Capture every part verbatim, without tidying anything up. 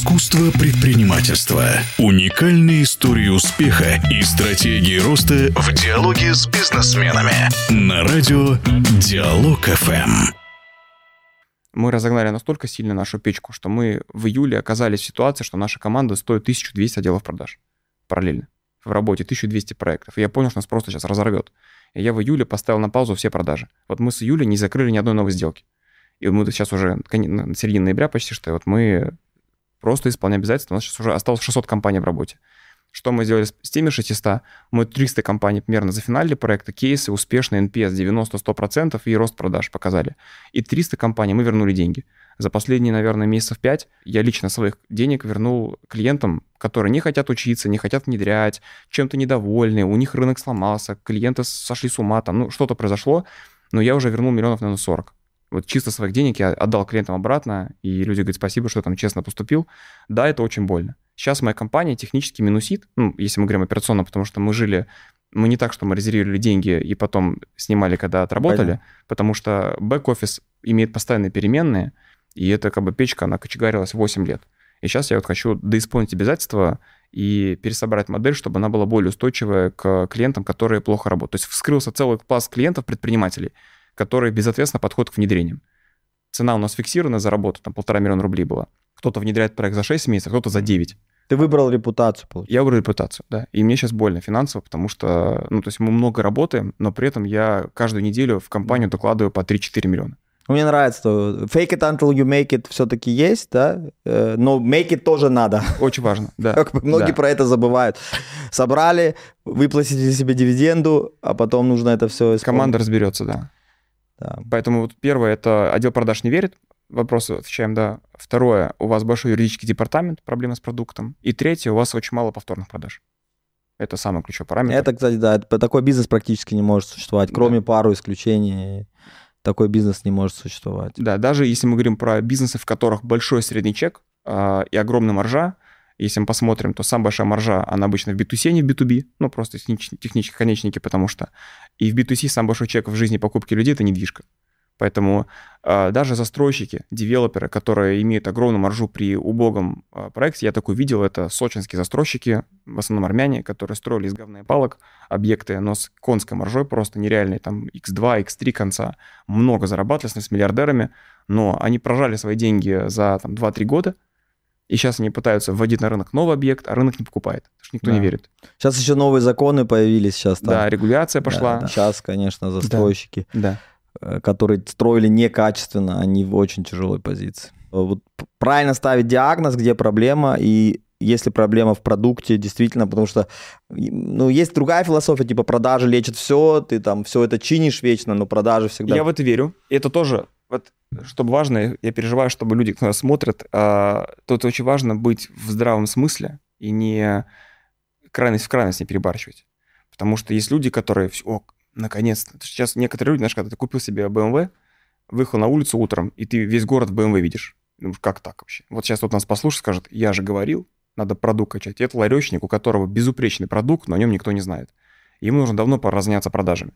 Искусство предпринимательства. Уникальные истории успеха и стратегии роста в диалоге с бизнесменами. На радио Диалог эф эм. Мы разогнали настолько сильно нашу печку, что мы в июле оказались в ситуации, что наша команда стоит тысяча двести отделов продаж параллельно. В работе тысяча двести проектов. И я понял, что нас просто сейчас разорвет. И я в июле поставил на паузу все продажи. Вот мы с июля не закрыли ни одной новой сделки. И мы сейчас уже на середине ноября почти что, вот мы просто исполняем обязательства. У нас сейчас уже осталось шестьсот компаний в работе. Что мы сделали с теми шестьюстами? Мы триста компаний примерно зафиналили проекты, кейсы, успешные, эн пи эс девяносто-сто процентов и рост продаж показали. И триста компаний мы вернули деньги. За последние, наверное, месяцев пять я лично своих денег вернул клиентам, которые не хотят учиться, не хотят внедрять, чем-то недовольны, у них рынок сломался, клиенты сошли с ума, там, ну, что-то произошло, но я уже вернул миллионов, наверное, сорок. Вот чисто своих денег я отдал клиентам обратно, и люди говорят, спасибо, что там честно поступил. Да, это очень больно. Сейчас моя компания технически минусит, ну, если мы говорим операционно, потому что мы жили, мы не так, что мы резервировали деньги и потом снимали, когда отработали, Понятно. Потому что бэк-офис имеет постоянные переменные, и эта как бы печка, она кочегарилась восемь лет. И сейчас я вот хочу доисполнить обязательства и пересобрать модель, чтобы она была более устойчивая к клиентам, которые плохо работают. То есть вскрылся целый пласт клиентов, предпринимателей, которые безответственно подходят к внедрениям. Цена у нас фиксирована за работу, там полтора миллиона рублей была. Кто-то внедряет проект за шесть месяцев, кто-то за девять. Ты выбрал репутацию, получается? Я выбрал репутацию, да. И мне сейчас больно финансово, потому что, ну, то есть мы много работаем, но при этом я каждую неделю в компанию докладываю по три-четыре миллиона. Мне нравится, что fake it until you make it все-таки есть, да, но make it тоже надо. Очень важно, да. Как бы многие да. про это забывают. Собрали, выплатили себе дивиденду, а потом нужно это все исполнить. Команда разберется, да. да. Поэтому вот первое, это отдел продаж не верит. Вопросы отвечаем, да. Второе, у вас большой юридический департамент, проблема с продуктом. И третье, у вас очень мало повторных продаж. Это самый ключевой параметр. Это, кстати, да, это, такой бизнес практически не может существовать, кроме да. пару исключений. Такой бизнес не может существовать. Да, даже если мы говорим про бизнесы, в которых большой средний чек э, и огромная маржа, если мы посмотрим, то самая большая маржа, она обычно в би ту си, а не в би ту би, ну, просто технические конечники, потому что и в би ту си самый большой чек в жизни покупки людей – это недвижка. Поэтому э, даже застройщики, девелоперы, которые имеют огромную маржу при убогом э, проекте, я такой видел, это сочинские застройщики, в основном армяне, которые строили из говна и палок объекты, но с конской маржой просто нереальной, там икс два, икс три конца, много зарабатывали с миллиардерами, но они прожали свои деньги за там, два-три года, и сейчас они пытаются вводить на рынок новый объект, а рынок не покупает, потому что никто да. не верит. Сейчас еще новые законы появились. Сейчас, там. Да, регуляция пошла. Да, да. Сейчас, конечно, застройщики. Да. да. которые строили некачественно, они в очень тяжелой позиции. Вот правильно ставить диагноз, где проблема, и если проблема в продукте, действительно, потому что ну, есть другая философия, типа продажи лечат все, ты там все это чинишь вечно, но продажи всегда... Я в это верю. И это тоже, вот, чтобы важно, я переживаю, чтобы люди, кто нас смотрят, а, тут очень важно быть в здравом смысле и не крайность в крайность не перебарщивать. Потому что есть люди, которые... О, наконец-то. Сейчас некоторые люди, знаешь, когда ты купил себе бэ эм вэ, выехал на улицу утром, и ты весь город в бэ эм вэ видишь. Думаешь, как так вообще? Вот сейчас вот нас послушает, скажет, я же говорил, надо продукт качать. И это ларечник, у которого безупречный продукт, но о нем никто не знает. Ему нужно давно пора разняться продажами.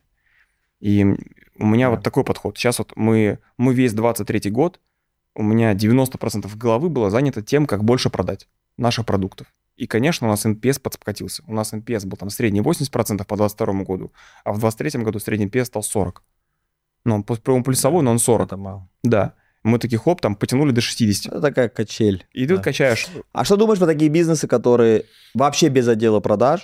И у меня да. вот такой подход. Сейчас вот мы, мы весь двадцать третий год, у меня девяносто процентов головы было занято тем, как больше продать наших продуктов. И, конечно, у нас эн пи эс подкатился. У нас эн пи эс был там средний восемьдесят процентов по двадцать второму году, а в двадцать третьем году средний эн пи эс стал сорок. Ну, он плюсовой, но он сорок. Это мало. Да. Мы такие, хоп, там потянули до шестидесяти. Это такая качель. И ты да. качаешь. А что думаешь про такие бизнесы, которые вообще без отдела продаж,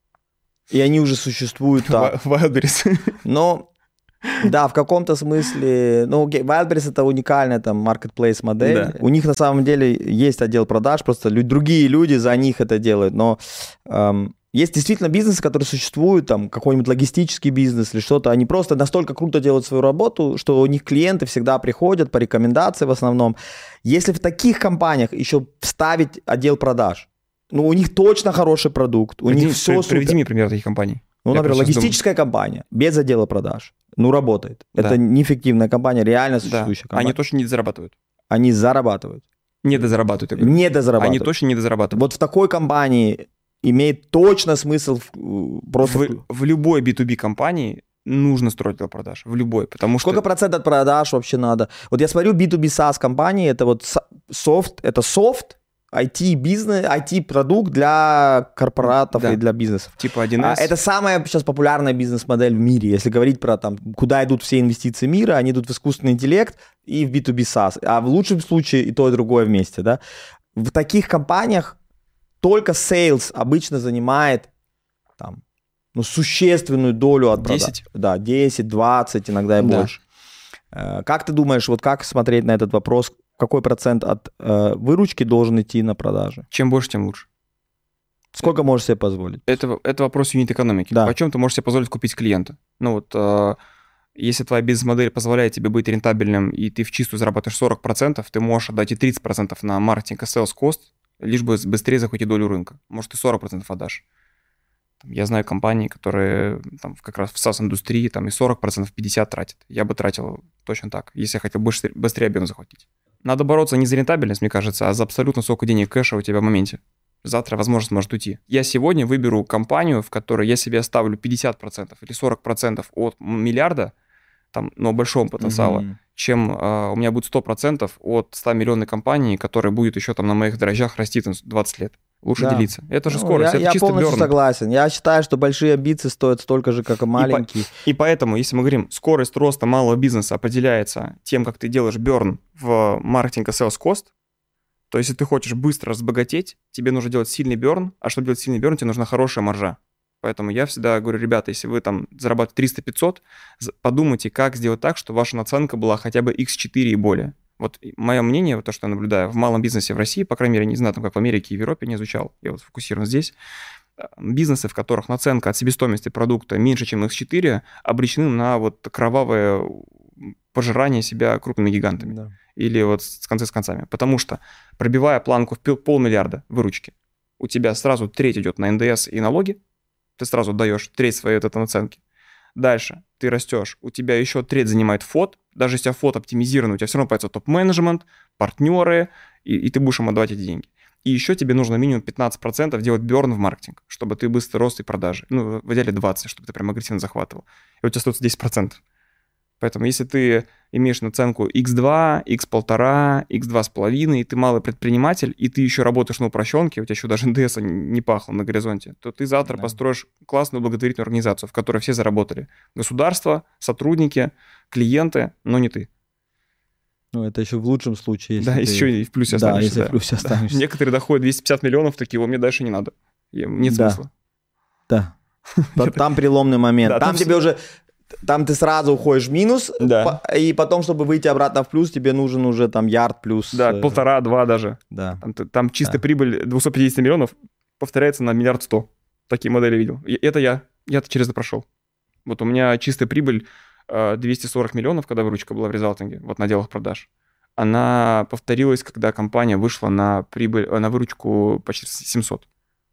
и они уже существуют так? Wildberries. Но... Да, в каком-то смысле, ну, Wildberries это уникальная там marketplace модель. Да. У них на самом деле есть отдел продаж, просто люди, другие люди за них это делают. Но эм, есть действительно бизнесы, которые существуют, там какой-нибудь логистический бизнес или что-то. Они просто настолько круто делают свою работу, что у них клиенты всегда приходят по рекомендации в основном. Если в таких компаниях еще вставить отдел продаж, ну, у них точно хороший продукт, у Приведи, них все супер. Приведи мне пример таких компаний. Ну, Я например, логистическая думаю. компания без отдела продаж. Ну, работает. Да. Это неэффективная компания, реально существующая да. компания. Они точно не зарабатывают. Они зарабатывают. Не дозарабатывают. Не дозарабатывают. Они точно не дозарабатывают. Вот в такой компании имеет точно смысл просто... В, в любой би ту би компании нужно строить отдел продаж. В любой. Потому Сколько что... процентов от продаж вообще надо? Вот я смотрю би ту би SaaS компании, это вот софт, это софт, ай ти-бизнес, ай ти-продукт для корпоратов Да. и для бизнесов. Типа один эс. А, Это самая сейчас популярная бизнес-модель в мире. Если говорить про там, куда идут все инвестиции мира, они идут в искусственный интеллект и в би ту би SaaS. А в лучшем случае и то, и другое вместе. Да? В таких компаниях только sales обычно занимает там, ну, существенную долю от продаж. десять? Да, десять, двадцать, иногда и Да. больше. Э, Как ты думаешь, вот как смотреть на этот вопрос? Какой процент от э, выручки должен идти на продажи? Чем больше, тем лучше. Сколько можешь себе позволить? Это, это вопрос юнит-экономики. Да. Почем ты можешь себе позволить купить клиента? Ну вот, э, если твоя бизнес-модель позволяет тебе быть рентабельным, и ты в чистую зарабатываешь сорок процентов, ты можешь отдать и тридцать процентов на маркетинг и sales cost, лишь бы быстрее захватить долю рынка. Может, ты сорок процентов отдашь. Я знаю компании, которые там, как раз в SaaS-индустрии там, и сорок процентов, пятьдесят процентов тратят. Я бы тратил точно так, если я хотел быстрее, быстрее объем захватить. Надо бороться не за рентабельность, мне кажется, а за абсолютно сколько денег кэша у тебя в моменте. Завтра возможность может уйти. Я сегодня выберу компанию, в которой я себе оставлю пятьдесят процентов или сорок процентов от миллиарда, там, но большого потенциала, Мгм. чем э, у меня будет сто процентов от ста миллионной компании, которая будет еще там на моих дрожжах расти там, двадцать лет. Лучше Да. делиться. Это же Ну, скорость, я, это я чисто полностью burn. согласен. Я считаю, что большие амбиции стоят столько же, как и маленькие. И поэтому, если мы говорим, скорость роста малого бизнеса определяется тем, как ты делаешь burn в маркетинг и sales cost, то если ты хочешь быстро разбогатеть, тебе нужно делать сильный burn, а чтобы делать сильный burn, тебе нужна хорошая маржа. Поэтому я всегда говорю, ребята, если вы там зарабатываете триста-пятьсот, подумайте, как сделать так, чтобы ваша наценка была хотя бы икс четыре и более. Вот мое мнение, то, что я наблюдаю в малом бизнесе в России, по крайней мере, не знаю, там, как в Америке и в Европе, не изучал, я вот фокусирован здесь, бизнесы, в которых наценка от себестоимости продукта меньше, чем икс четыре, обречены на вот кровавое пожирание себя крупными гигантами. Да. Или вот с конца с концами. Потому что, пробивая планку в пол- полмиллиарда выручки, у тебя сразу треть идет на эн дэ эс и налоги, ты сразу даешь треть своей вот этой наценки. Дальше ты растешь, у тебя еще треть занимает фот, даже если у тебя фот оптимизированный, у тебя все равно появится топ-менеджмент, партнеры, и, и ты будешь им отдавать эти деньги. И еще тебе нужно минимум пятнадцать процентов делать бёрн в маркетинг, чтобы ты быстро рос и продажи. Ну, в идеале двадцать, чтобы ты прям агрессивно захватывал. И у тебя остается десять процентов. Поэтому если ты имеешь наценку икс два, икс один, икс два с половиной, и ты малый предприниматель, и ты еще работаешь на упрощенке, у тебя еще даже эн дэ эс не пахло на горизонте, то ты завтра Да. построишь классную благотворительную организацию, в которой все заработали. Государство, сотрудники, клиенты, но не ты. Ну, это еще в лучшем случае. Если Да, ты... еще и в плюсе Да, останешься. если в плюсе останешься. Некоторые доходят двести пятьдесят миллионов, такие, о, мне дальше не надо. Я- Нет Да. смысла. Да. Вот там переломный момент. Да, там там тебе всё- уже... Там ты сразу уходишь в минус, Да. по- и потом, чтобы выйти обратно в плюс, тебе нужен уже там ярд плюс. Да, э, полтора-два даже. Да. Там, т- там чистая Да. прибыль двести пятьдесят миллионов повторяется на миллиард сто. Такие модели видел. И это я. Я-то через это прошел. Вот у меня чистая прибыль э, двести сорок миллионов, когда выручка была в резалтинге, вот на делах продаж. Она повторилась, когда компания вышла на прибыль, э, на выручку почти семьсот.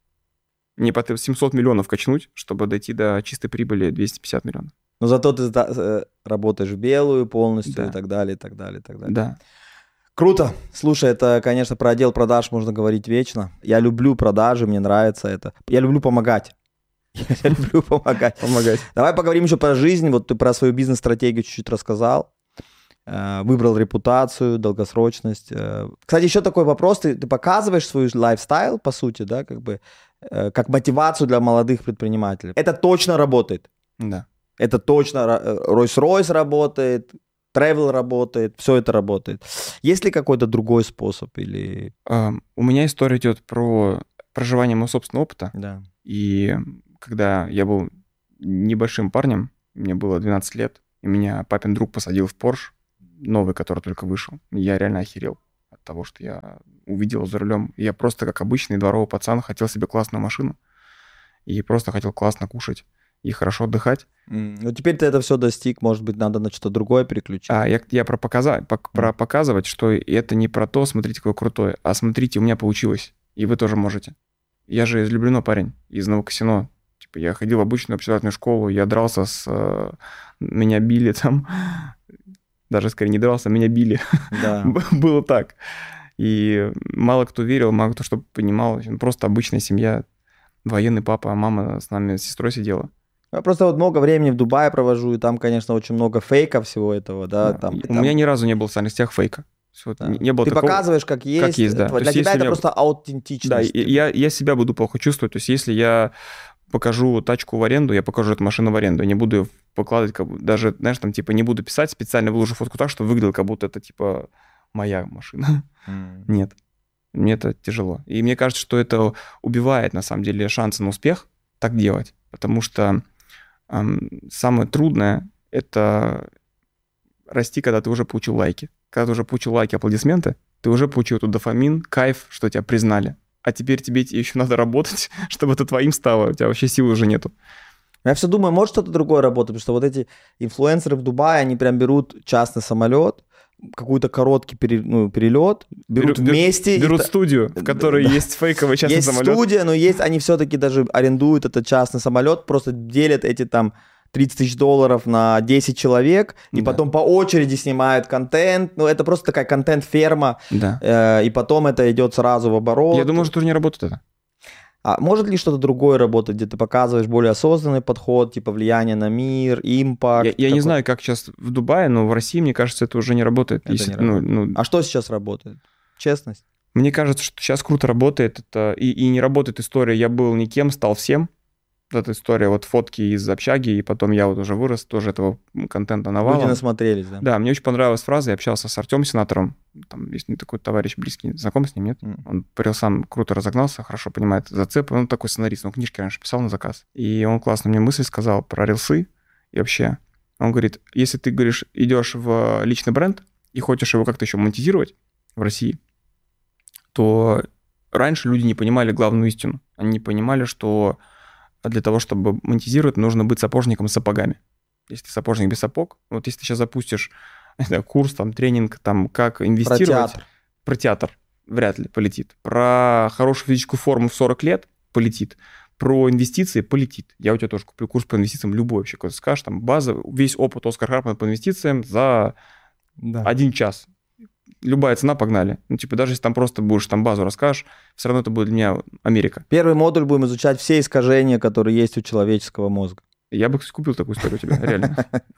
Мне по семьсот миллионов качнуть, чтобы дойти до чистой прибыли двести пятьдесят миллионов. Но зато ты да, э, работаешь в белую полностью Да. и так далее, и так далее, и так далее. Да. Круто. Слушай, это, конечно, про отдел продаж можно говорить вечно. Я люблю продажи, мне нравится это. Я люблю помогать. Я люблю помогать. Помогать. Давай поговорим еще про жизнь. Вот ты про свою бизнес-стратегию чуть-чуть рассказал. Э, Выбрал репутацию, долгосрочность. Э, Кстати, еще такой вопрос. Ты, ты показываешь свой лайфстайл, по сути, да, как бы, э, как мотивацию для молодых предпринимателей. Это точно работает. Да. Это точно э, Rolls-Royce работает, Travel работает, все это работает. Есть ли какой-то другой способ или... А, У меня история идет про проживание моего собственного опыта. Да. И когда я был небольшим парнем, мне было двенадцать лет, и меня папин друг посадил в Porsche, новый, который только вышел. И я реально охерел от того, что я увидел за рулем. И я просто, как обычный дворовый пацан, хотел себе классную машину. И просто хотел классно кушать и хорошо отдыхать. М, Ну, теперь ты это все достиг, может быть, надо на что-то другое переключить. А я, я про, показа- пок- про показывать, что это не про то, смотрите, какой крутой, а смотрите, у меня получилось, и вы тоже можете. Я же из Люблино парень, из Новокосино. Типа я ходил в обычную общеобразовательную школу, я дрался с... э, меня били там. Даже скорее не дрался, меня били. Да. Было так. И мало кто верил, мало кто что понимал. Просто обычная семья, военный папа, а мама с нами, с сестрой сидела. Я просто вот много времени в Дубае провожу, и там, конечно, очень много фейка всего этого, да. Да. Там, И там- У меня ни разу не было в социальных сетях фейка. Вот да. не было Ты такого, показываешь, как есть. Как есть, да. Для есть, тебя это меня... просто аутентичность. Да, я, я себя буду плохо чувствовать. То есть если я покажу тачку в аренду, я покажу эту машину в аренду. Я не буду покладывать, как бы, даже, знаешь, там, типа, не буду писать, специально выложу фотку так, что выглядело, как будто это, типа, моя машина. Mm. Нет. Мне это тяжело. И мне кажется, что это убивает, на самом деле, шансы на успех так делать. Потому что эм, самое трудное — это расти, когда ты уже получил лайки. Когда ты уже получил лайки, аплодисменты, ты уже получил тут дофамин, кайф, что тебя признали. А теперь тебе еще надо работать, чтобы это твоим стало. У тебя вообще силы уже нету. Я все думаю, может что-то другое работать, потому что вот эти инфлюенсеры в Дубае, они прям берут частный самолет, какой-то короткий пере, ну, перелет, берут Беру, вместе. Берут и... студию, в которой да. есть фейковый частный есть самолет. Есть студия, но есть, они все-таки даже арендуют этот частный самолет, просто делят эти там тридцать тысяч долларов на десять человек, и да. потом по очереди снимают контент. Ну, это просто такая контент-ферма, да. э, и потом это идет сразу в оборот. Я думаю, что тоже не работает это. А может ли что-то другое работать, где ты показываешь более осознанный подход, типа влияние на мир, импакт? Я, я не знаю, как сейчас в Дубае, но в России, мне кажется, это уже не работает. Это Если, не работает. Ну, ну... А что сейчас работает? Честность? Мне кажется, что сейчас круто работает. Это... И, и не работает история «я был никем, стал всем». Вот эта история, вот фотки из общаги, и потом я вот уже вырос, тоже этого контента навалом. Люди насмотрелись, да? Да, мне очень понравилась фраза, я общался с Артемом Сенатором, там есть такой товарищ близкий, знаком с ним, нет? Mm. Он парил сам, круто разогнался, хорошо понимает зацепы, он такой сценарист, он книжки раньше писал на заказ. И он классно мне мысль сказал про рилсы и вообще. Он говорит, если ты, говоришь, идешь в личный бренд и хочешь его как-то еще монетизировать в России, то раньше люди не понимали главную истину. Они не понимали, что для того, чтобы монетизировать, нужно быть сапожником с сапогами. Если ты сапожник без сапог, вот если ты сейчас запустишь знаю, курс, там, тренинг, там, как инвестировать... Про театр. Про театр вряд ли полетит. Про хорошую физическую форму в сорок лет полетит. Про инвестиции полетит. Я у тебя тоже куплю курс по инвестициям любой вообще. Когда скажешь, там, база, весь опыт Оскар Харпмана по инвестициям за да. один час. Любая цена, погнали. Ну, типа, даже если там просто будешь там базу расскажешь, все равно это будет для меня Америка. Первый модуль будем изучать все искажения, которые есть у человеческого мозга. Я бы купил такую историю у тебя, реально.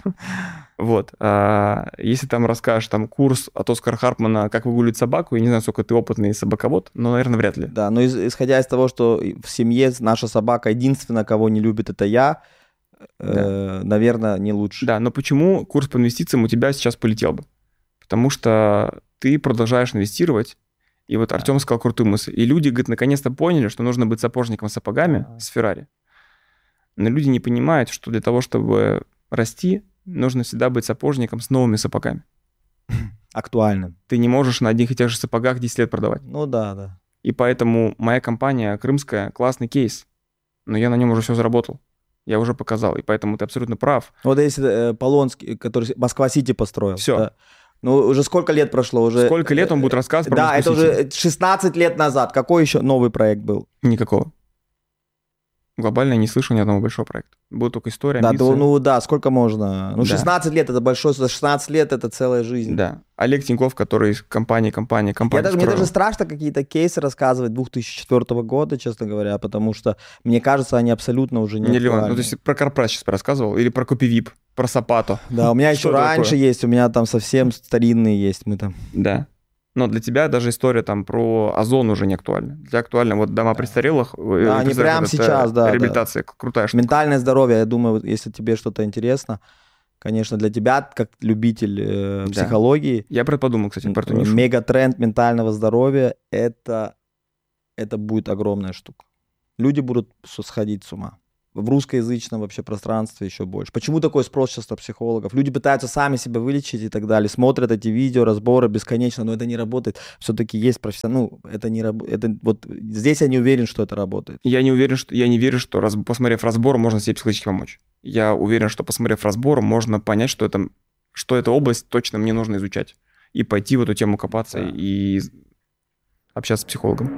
Вот. Если там расскажешь там курс от Оскара Харпмана, как выгуливать собаку, я не знаю, сколько ты опытный собаковод, но, наверное, вряд ли. Да, но исходя из того, что в семье наша собака единственная, кого не любит, это я, наверное, не лучше. Да, но почему курс по инвестициям у тебя сейчас полетел бы? Потому что ты продолжаешь инвестировать, и вот да. Артем сказал крутую мысль. И люди, говорит, наконец-то поняли, что нужно быть сапожником с сапогами да. с Феррари. Но люди не понимают, что для того, чтобы расти, нужно всегда быть сапожником с новыми сапогами. Актуальным. Ты не можешь на одних и тех же сапогах десять лет продавать. Ну да, да. И поэтому моя компания крымская классный кейс, но я на нем уже все заработал. Я уже показал, и поэтому ты абсолютно прав. Вот если э, Полонский, который Москва-Сити построил. Все. Да. Ну, уже сколько лет прошло? Уже... Сколько лет он будет рассказывать про Да, Москву-Сити? это уже шестнадцать лет назад. Какой еще новый проект был? Никакого. Глобально я не слышал ни одного большого проекта. Была только история, да, амбиции. Да, ну да, сколько можно? Ну, шестнадцать да. лет это большой, за шестнадцать лет это целая жизнь. Да. Олег Тиньков, который из компании, компании, компании. Я даже, мне даже страшно какие-то кейсы рассказывать две тысячи четвёртого года, честно говоря, потому что, мне кажется, они абсолютно уже не, не актуальны. Ну, то есть про корпорат сейчас рассказывал, или про Купивип, про Сапато. Да, у меня еще раньше такое? Есть, у меня там совсем старинные есть, мы там... Да. Но для тебя даже история там про Озон уже не актуальна. Для тебя актуально вот дома престарелых. Да, не прямо сейчас, да. Реабилитация, да. Крутая штука. Ментальное здоровье, я думаю, если тебе что-то интересно, конечно, для тебя, как любитель э, да. психологии... Я про это подумал, кстати, про эту нишу. Мегатренд ментального здоровья, это, это будет огромная штука. Люди будут сходить с ума. В русскоязычном вообще пространстве еще больше. Почему такой спрос сейчас на психологов? Люди пытаются сами себя вылечить и так далее, смотрят эти видео, разборы бесконечно, но это не работает. Все-таки есть профессионал, ну, это не работает. Вот здесь я не уверен, что это работает. Я не уверен, что я не верю, что раз, посмотрев разбор, можно себе психологически помочь. Я уверен, что посмотрев разбор, можно понять, что это, что эта область точно мне нужно изучать и пойти в эту тему копаться да. и общаться с психологом.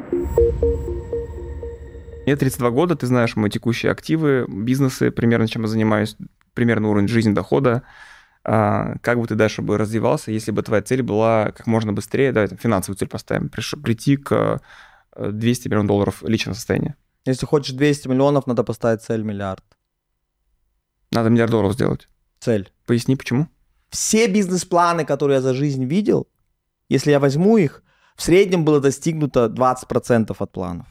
Мне тридцать два года, ты знаешь мои текущие активы, бизнесы, примерно чем я занимаюсь, примерно уровень жизни, дохода. А, как бы ты дальше бы развивался, если бы твоя цель была как можно быстрее, давай там, финансовую цель поставим, приш, прийти к двести миллионов долларов личного состояния. Если хочешь двести миллионов, надо поставить цель миллиард. Надо миллиард долларов сделать. Цель. Поясни, почему? Все бизнес-планы, которые я за жизнь видел, если я возьму их, в среднем было достигнуто двадцать процентов от планов.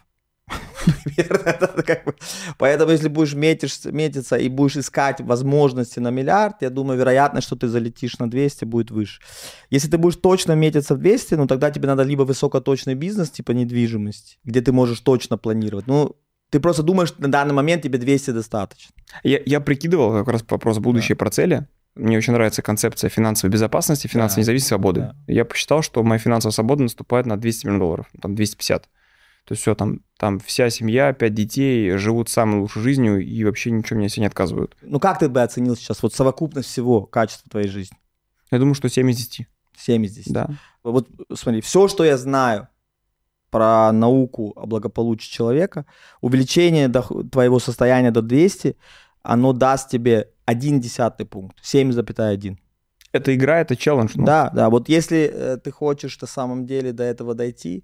Поэтому, если будешь метишь, метиться и будешь искать возможности на миллиард, я думаю, вероятность, что ты залетишь на двести, будет выше. Если ты будешь точно метиться в двести, ну тогда тебе надо либо высокоточный бизнес, типа недвижимость, где ты можешь точно планировать. Ну, ты просто думаешь, на данный момент тебе двести достаточно. Я, я прикидывал как раз вопрос будущее да. про цели. Мне очень нравится концепция финансовой безопасности, финансовой да. независимости, свободы. Да. Я посчитал, что моя финансовая свобода наступает на двести миллионов долларов, там двести пятьдесят. То есть все, там, там вся семья, пять детей живут самой лучшей жизнью и вообще ничего мне себе не отказывают. Ну как ты бы оценил сейчас вот совокупность всего качества твоей жизни? Я думаю, что семь из десяти. семь из десяти. Да. Вот смотри, все, что я знаю про науку о благополучии человека, увеличение доход, твоего состояния до двухсот, оно даст тебе один десятый пункт, семь целых один. Это игра, это челлендж. Ну. Да, да, вот если э, ты хочешь на самом деле до этого дойти...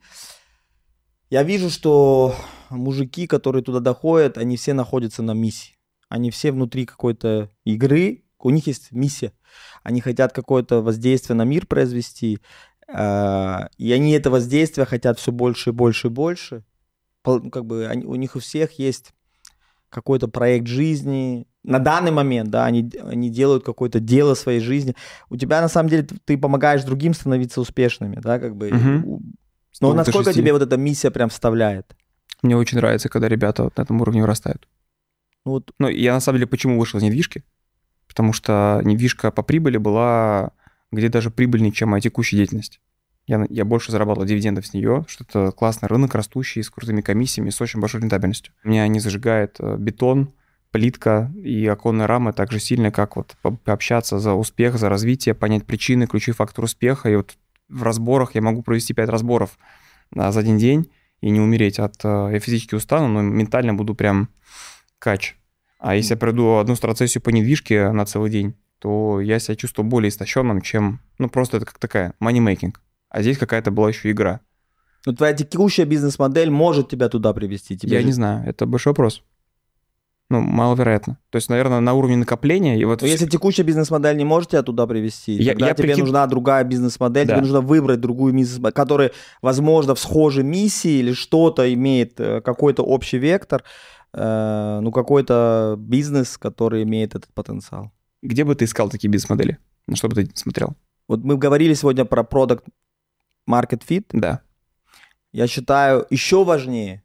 Я вижу, что мужики, которые туда доходят, они все находятся на миссии. Они все внутри какой-то игры, у них есть миссия. Они хотят какое-то воздействие на мир произвести, и они это воздействие хотят все больше и больше и больше. Как бы они, у них у всех есть какой-то проект жизни. На данный момент, да, они, они делают какое-то дело своей жизни. У тебя, на самом деле, ты помогаешь другим становиться успешными, да, как бы... Угу. Но насколько тебе вот эта миссия прям вставляет? Мне очень нравится, когда ребята вот на этом уровне вырастают. Ну, вот. Ну, я на самом деле почему вышел из недвижки? Потому что недвижка по прибыли была где даже прибыльнее, чем моя текущая деятельность. Я, я больше зарабатывал дивидендов с нее, что это классный рынок, растущий, с крутыми комиссиями, с очень большой рентабельностью. Меня не зажигает бетон, плитка и оконная рама так же сильно, как вот пообщаться за успех, за развитие, понять причины, ключевой фактор успеха. И вот в разборах я могу провести пять разборов а, за один день и не умереть от... Я физически устану, но ментально буду прям кач. А если я пройду одну страцессию по недвижке на целый день, то я себя чувствую более истощенным, чем... Ну, просто это как такая money-making. А здесь какая-то была еще игра. Ну, твоя текущая бизнес-модель может тебя туда привести? Тебе я же... не знаю, это большой вопрос. Ну, маловероятно. То есть, наверное, на уровне накопления... И вот... Но если текущая бизнес-модель не может тебя туда привести, я, тогда я тебе прикид... нужна другая бизнес-модель, да. Тебе нужно выбрать другую бизнес-модель, которая, возможно, в схожей миссии или что-то имеет какой-то общий вектор, э, ну, какой-то бизнес, который имеет этот потенциал. Где бы ты искал такие бизнес-модели? На что бы ты смотрел? Вот мы говорили сегодня про product market fit. Да. Я считаю, еще важнее,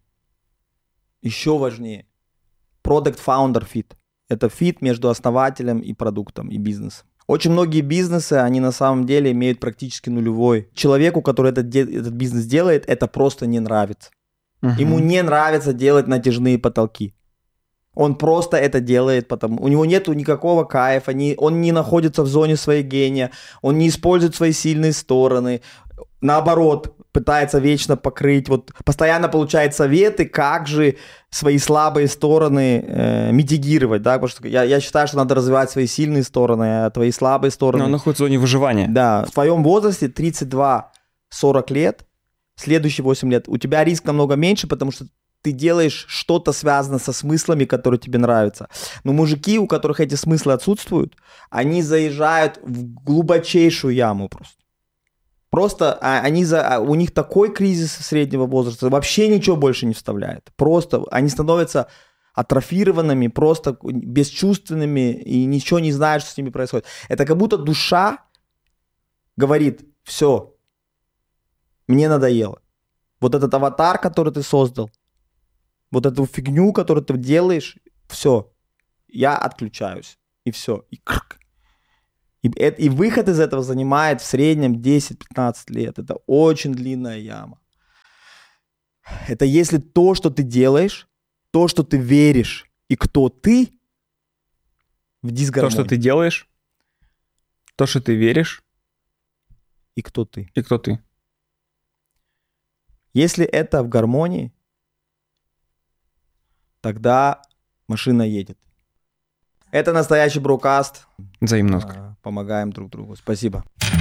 еще важнее, product founder fit. Это fit между основателем и продуктом, и бизнесом. Очень многие бизнесы, они на самом деле имеют практически нулевой. Человеку, который этот, этот бизнес делает, это просто не нравится. Uh-huh. Ему не нравится делать натяжные потолки. Он просто это делает, потому у него нету никакого кайфа, не, он не находится в зоне своей гения, он не использует свои сильные стороны. Наоборот, пытается вечно покрыть, вот постоянно получает советы, как же свои слабые стороны э, митигировать, да, потому что я, я считаю, что надо развивать свои сильные стороны, а твои слабые стороны... Но он находится в зоне выживания. Да, в твоем возрасте тридцать два сорок лет, следующие восемь лет, у тебя риск намного меньше, потому что ты делаешь что-то связанное со смыслами, которые тебе нравятся. Но мужики, у которых эти смыслы отсутствуют, они заезжают в глубочайшую яму просто. Просто они за, у них такой кризис среднего возраста, вообще ничего больше не вставляет. Просто они становятся атрофированными, просто бесчувственными и ничего не знают, что с ними происходит. Это как будто душа говорит: все, мне надоело. Вот этот аватар, который ты создал, вот эту фигню, которую ты делаешь, все, я отключаюсь. И все. И крк. И, и выход из этого занимает в среднем десять-пятнадцать лет. Это очень длинная яма. Это если то, что ты делаешь, то, что ты веришь, и кто ты, в дисгармонии. То, что ты делаешь, то, что ты веришь, и кто ты. И кто ты. Если это в гармонии, тогда машина едет. Это настоящий брокаст. Взаимно. Помогаем друг другу. Спасибо.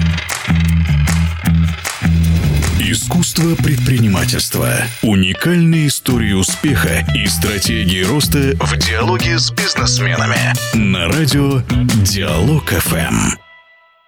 Искусство предпринимательства. Уникальные истории успеха и стратегии роста в диалоге с бизнесменами. На радио Диалог эф эм.